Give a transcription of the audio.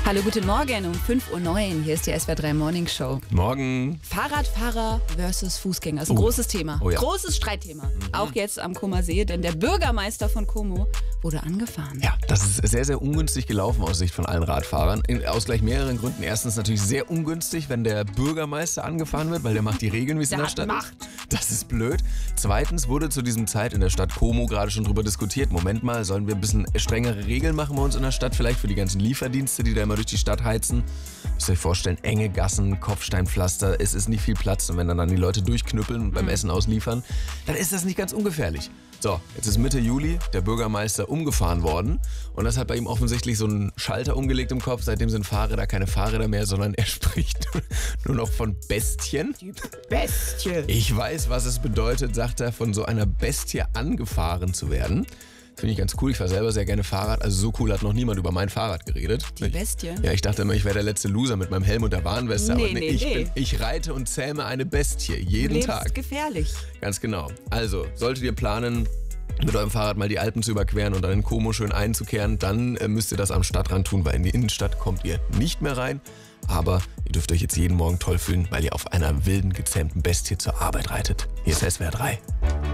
Hallo, guten Morgen um 5:09 Uhr. Hier ist die SWR 3 Morning Show. Morgen. Fahrradfahrer versus Fußgänger ist ein großes Thema. Oh ja. Großes Streitthema. Auch jetzt am Comer See, denn der Bürgermeister von Como wurde angefahren. Ja, das ist sehr, sehr ungünstig gelaufen aus Sicht von allen Radfahrern. Aus gleich mehreren Gründen. Erstens natürlich sehr ungünstig, wenn der Bürgermeister angefahren wird, weil der macht die Regeln, wie es in der Stadt ist. Das ist blöd. Zweitens wurde zu diesem Zeit in der Stadt Como gerade schon drüber diskutiert. Moment mal, sollen wir ein bisschen strengere Regeln machen bei uns in der Stadt? Vielleicht für die ganzen Lieferdienste, die da immer durch die Stadt heizen. Müsst ihr euch vorstellen, enge Gassen, Kopfsteinpflaster, es ist nicht viel Platz. Und wenn dann die Leute durchknüppeln und beim Essen ausliefern, dann ist das nicht ganz ungefährlich. So, jetzt ist Mitte Juli der Bürgermeister umgefahren worden und das hat bei ihm offensichtlich so einen Schalter umgelegt im Kopf. Seitdem sind Fahrräder keine Fahrräder mehr, sondern er spricht nur noch von Bestien. Die Bestie. Ich weiß, was es bedeutet, sagt er, von so einer Bestie angefahren zu werden. Finde ich ganz cool. Ich fahre selber sehr gerne Fahrrad. Also so cool hat noch niemand über mein Fahrrad geredet. Die Bestie? Ja, ich dachte immer, ich wäre der letzte Loser mit meinem Helm und der Warnweste. Nee, aber ich reite und zähme eine Bestie jeden Tag. Gefährlich. Ganz genau. Also, solltet ihr planen, mit eurem Fahrrad mal die Alpen zu überqueren und dann in Como schön einzukehren, dann müsst ihr das am Stadtrand tun, weil in die Innenstadt kommt ihr nicht mehr rein. Aber ihr dürft euch jetzt jeden Morgen toll fühlen, weil ihr auf einer wilden, gezähmten Bestie zur Arbeit reitet. Hier ist SWR 3.